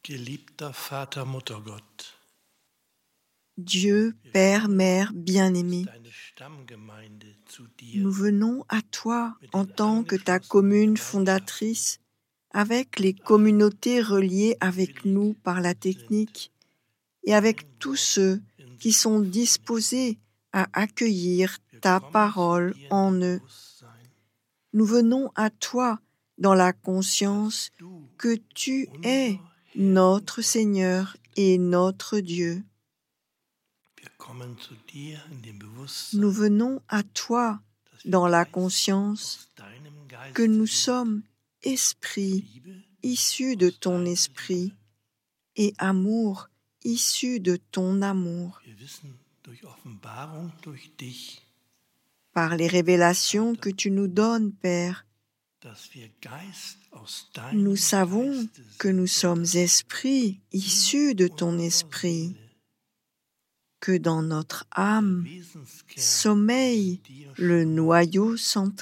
Geliebter Vater, Muttergott, Dieu, Père, Mère bien-aimé, deine Stammgemeinde zu dir nous venons à toi en tant que ta commune fondatrice, avec les communautés reliées avec nous par la technique et avec tous ceux qui sont disposés à accueillir ta parole en eux. Nous venons à toi dans la conscience que tu es notre Seigneur et notre Dieu. Nous venons à toi dans la conscience que nous sommes esprit issu de ton esprit et amour issu de ton amour. Par les révélations que tu nous donnes, Père, nous savons que nous sommes esprits issus de ton esprit, que dans notre âme sommeille le noyau central